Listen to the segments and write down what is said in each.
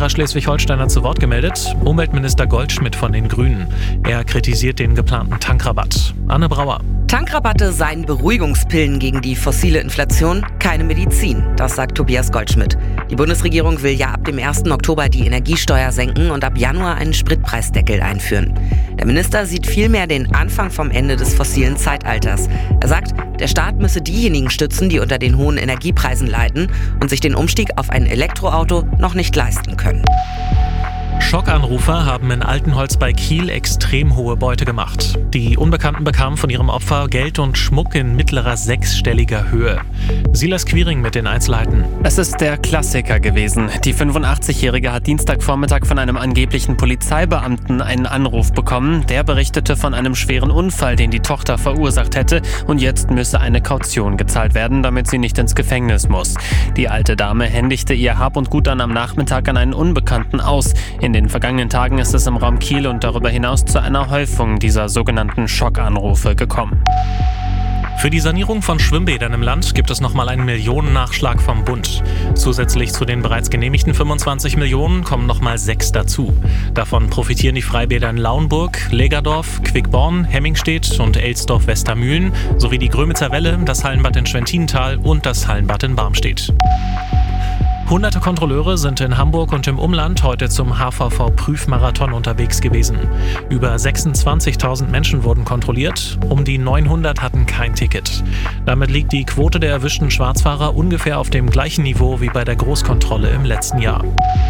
mehrerer Schleswig-Holsteiner zu Wort gemeldet. Umweltminister Goldschmidt von den Grünen. Er kritisiert den geplanten Tankrabatt. Anne Brauer. Tankrabatte seien Beruhigungspillen gegen die fossile Inflation, keine Medizin, das sagt Tobias Goldschmidt. Die Bundesregierung will ja ab dem 1. Oktober die Energiesteuer senken und ab Januar einen Spritpreisdeckel einführen. Der Minister sieht vielmehr den Anfang vom Ende des fossilen Zeitalters. Er sagt, der Staat müsse diejenigen stützen, die unter den hohen Energiepreisen leiden und sich den Umstieg auf ein Elektroauto noch nicht leisten können. Schockanrufer haben in Altenholz bei Kiel extrem hohe Beute gemacht. Die Unbekannten bekamen von ihrem Opfer Geld und Schmuck in mittlerer sechsstelliger Höhe. Silas Quiring mit den Einzelheiten. Es ist der Klassiker gewesen. Die 85-Jährige hat Dienstagvormittag von einem angeblichen Polizeibeamten einen Anruf bekommen. Der berichtete von einem schweren Unfall, den die Tochter verursacht hätte, und jetzt müsse eine Kaution gezahlt werden, damit sie nicht ins Gefängnis muss. Die alte Dame händigte ihr Hab und Gut dann am Nachmittag an einen Unbekannten aus. In den vergangenen Tagen ist es im Raum Kiel und darüber hinaus zu einer Häufung dieser sogenannten Schockanrufe gekommen. Für die Sanierung von Schwimmbädern im Land gibt es nochmal einen Millionennachschlag vom Bund. Zusätzlich zu den bereits genehmigten 25 Millionen kommen nochmal 6 dazu. Davon profitieren die Freibäder in Lauenburg, Lägerdorf, Quickborn, Hemmingstedt und Elsdorf-Westermühlen sowie die Grömitzer Welle, das Hallenbad in Schwentinental und das Hallenbad in Barmstedt. Hunderte Kontrolleure sind in Hamburg und im Umland heute zum HVV-Prüfmarathon unterwegs gewesen. Über 26.000 Menschen wurden kontrolliert, um die 900 hatten kein Ticket. Damit liegt die Quote der erwischten Schwarzfahrer ungefähr auf dem gleichen Niveau wie bei der Großkontrolle im letzten Jahr.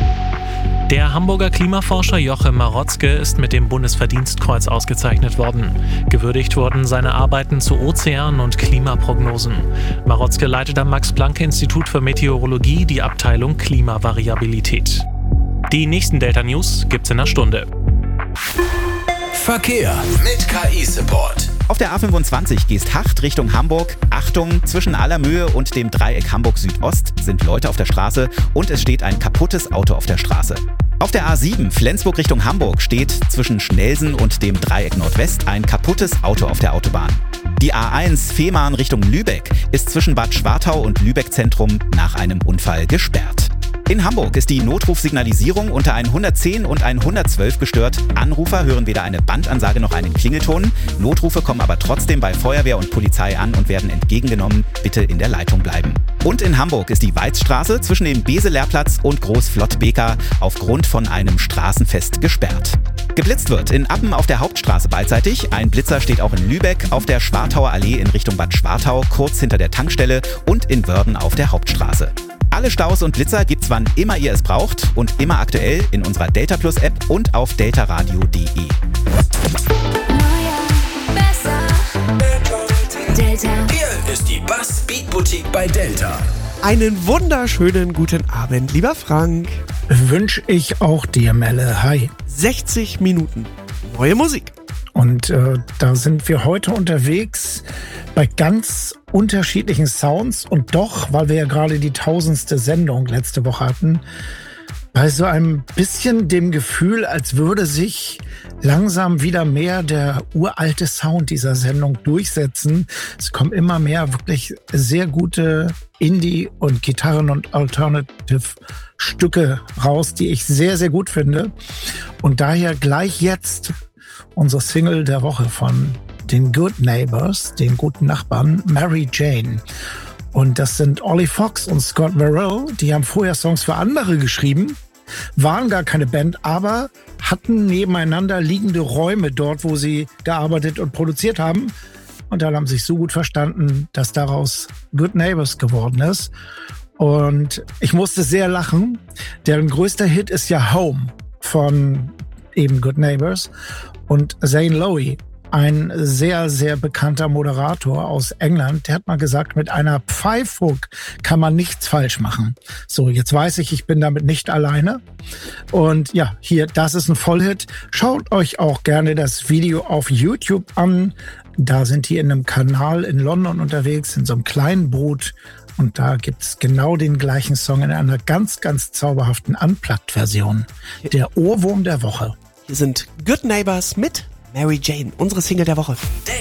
Der Hamburger Klimaforscher Joachim Marotzke ist mit dem Bundesverdienstkreuz ausgezeichnet worden. Gewürdigt wurden seine Arbeiten zu Ozean- und Klimaprognosen. Marotzke leitet am Max-Planck-Institut für Meteorologie die Abteilung Klimavariabilität. Die nächsten Delta News gibt's in einer Stunde. Verkehr mit KI-Support. Auf der A25 Geesthacht Richtung Hamburg. Achtung, zwischen Allermöhe und dem Dreieck Hamburg Südost sind Leute auf der Straße und es steht ein kaputtes Auto auf der Straße. Auf der A7 Flensburg Richtung Hamburg steht zwischen Schnelsen und dem Dreieck Nordwest ein kaputtes Auto auf der Autobahn. Die A1 Fehmarn Richtung Lübeck ist zwischen Bad Schwartau und Lübeck Zentrum nach einem Unfall gesperrt. In Hamburg ist die Notrufsignalisierung unter 110 und 112 gestört. Anrufer hören weder eine Bandansage noch einen Klingelton. Notrufe kommen aber trotzdem bei Feuerwehr und Polizei an und werden entgegengenommen. Bitte in der Leitung bleiben. Und in Hamburg ist die Weizstraße zwischen dem Beselerplatz und Großflottbeker aufgrund von einem Straßenfest gesperrt. Geblitzt wird in Appen auf der Hauptstraße beidseitig. Ein Blitzer steht auch in Lübeck auf der Schwartauer Allee in Richtung Bad Schwartau, kurz hinter der Tankstelle, und in Wörden auf der Hauptstraße. Alle Staus und Blitzer gibt's, wann immer ihr es braucht, und immer aktuell in unserer Delta Plus App und auf deltaradio.de. Delta. Hier ist die Bass Beat Boutique bei Delta. Einen wunderschönen guten Abend, lieber Frank. Wünsche ich auch dir, Melle. Hi. 60 Minuten neue Musik. Und da sind wir heute unterwegs bei ganz unterschiedlichen Sounds und doch, weil wir ja gerade die 1000. Sendung letzte Woche hatten, bei so einem bisschen dem Gefühl, als würde sich langsam wieder mehr der uralte Sound dieser Sendung durchsetzen. Es kommen immer mehr wirklich sehr gute Indie- und Gitarren- und Alternative-Stücke raus, die ich sehr, sehr gut finde. Und daher gleich jetzt unsere Single der Woche von den Good Neighbors, den guten Nachbarn, Mary Jane. Und das sind Ollie Fox und Scott Burrell, die haben vorher Songs für andere geschrieben, waren gar keine Band, aber hatten nebeneinander liegende Räume dort, wo sie gearbeitet und produziert haben. Und dann haben sie sich so gut verstanden, dass daraus Good Neighbors geworden ist. Und ich musste sehr lachen. Deren größter Hit ist ja Home von eben Good Neighbors. Und Zane Lowe, ein sehr, sehr bekannter Moderator aus England, der hat mal gesagt, mit einer Pfeifhook kann man nichts falsch machen. So, jetzt weiß ich bin damit nicht alleine. Und ja, hier, das ist ein Vollhit. Schaut euch auch gerne das Video auf YouTube an. Da sind die in einem Kanal in London unterwegs, in so einem kleinen Boot. Und da gibt's genau den gleichen Song in einer ganz, ganz zauberhaften Unplugged-Version. Der Ohrwurm der Woche. Hier sind Good Neighbors mit Mary Jane, unsere Single der Woche. Delta.